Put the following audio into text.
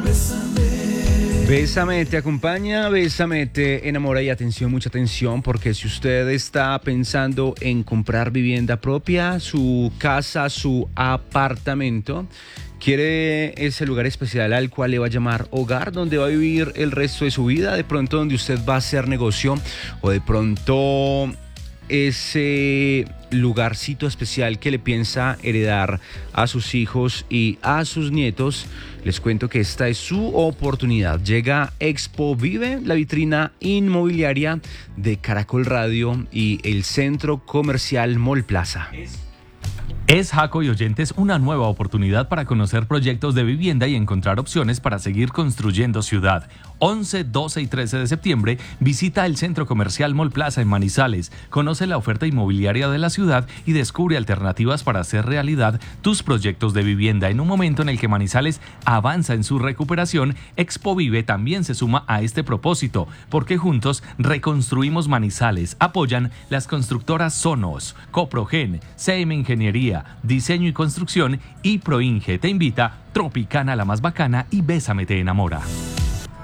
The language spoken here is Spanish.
Bésame te acompaña, Bésame te enamora, y atención, mucha atención, porque si usted está pensando en comprar vivienda propia, su casa, su apartamento, quiere ese lugar especial al cual le va a llamar hogar, donde va a vivir el resto de su vida, de pronto donde usted va a hacer negocio, o de pronto ese lugarcito especial que le piensa heredar a sus hijos y a sus nietos, les cuento que esta es su oportunidad. Llega Expo Vive, la vitrina inmobiliaria de Caracol Radio y el centro comercial Mall Plaza. Es, Jaco y oyentes, una nueva oportunidad para conocer proyectos de vivienda y encontrar opciones para seguir construyendo ciudad. 11, 12 y 13 de septiembre, visita el Centro Comercial Mall Plaza en Manizales, conoce la oferta inmobiliaria de la ciudad y descubre alternativas para hacer realidad tus proyectos de vivienda. En un momento en el que Manizales avanza en su recuperación, Expo Vive también se suma a este propósito, porque juntos reconstruimos Manizales. Apoyan las constructoras Sonos, Coprogen, CM Ingeniería, Diseño y Construcción y Proinge. Te invita Tropicana, la más bacana, y Bésame te enamora.